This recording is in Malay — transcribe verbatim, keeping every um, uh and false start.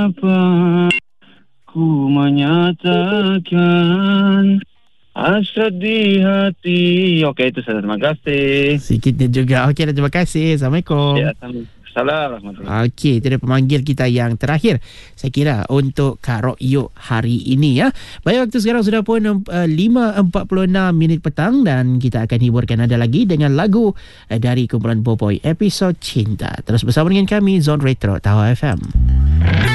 Apa ku menyatakan hasrat di hati. Okey, itu saja. Terima kasih. Sikitnya juga. Okey, terima kasih. Assalamualaikum. Ya, Assalamualaikum. Okey, itu dia pemanggil kita yang terakhir, saya kira, untuk Kak Rokyuk hari ini ya. Baik, waktu sekarang sudah pun uh, lima empat puluh enam minit petang dan kita akan hiburkan anda lagi dengan lagu uh, dari kumpulan Boboiboy episod Cinta. Terus bersama dengan kami Zone Retro Tawa F M.